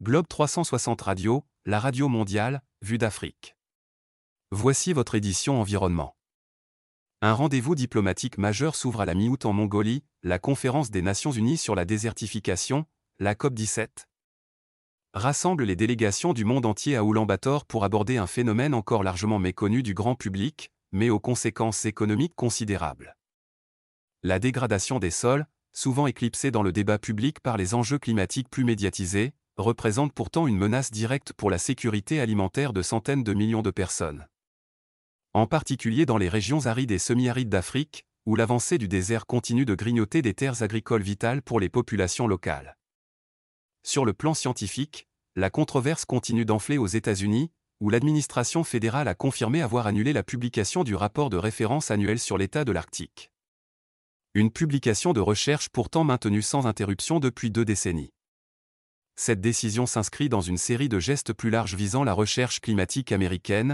Globe 360 Radio, la radio mondiale, vue d'Afrique. Voici votre édition environnement. Un rendez-vous diplomatique majeur s'ouvre à la mi-août en Mongolie, la conférence des Nations Unies sur la désertification, la COP17, rassemble les délégations du monde entier à Oulan-Bator pour aborder un phénomène encore largement méconnu du grand public, mais aux conséquences économiques considérables. La dégradation des sols, souvent éclipsée dans le débat public par les enjeux climatiques plus médiatisés, représente pourtant une menace directe pour la sécurité alimentaire de centaines de millions de personnes. En particulier dans les régions arides et semi-arides d'Afrique, où l'avancée du désert continue de grignoter des terres agricoles vitales pour les populations locales. Sur le plan scientifique, la controverse continue d'enfler aux États-Unis, où l'administration fédérale a confirmé avoir annulé la publication du rapport de référence annuel sur l'état de l'Arctique. Une publication de recherche pourtant maintenue sans interruption depuis 2 décennies. Cette décision s'inscrit dans une série de gestes plus larges visant la recherche climatique américaine,